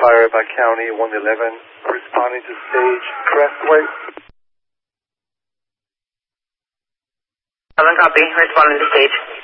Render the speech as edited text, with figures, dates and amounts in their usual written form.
fire by County 111, responding to stage Crestway. 11 copy, responding to stage.